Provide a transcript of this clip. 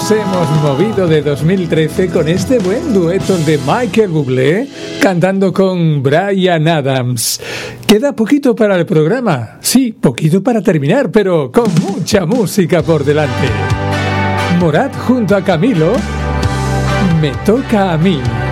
Nos hemos movido de 2013 con este buen dueto de Michael Bublé cantando con Bryan Adams. Queda poquito para el programa, sí, poquito para terminar, pero con mucha música por delante. Morat junto a Camilo, Me toca a mí.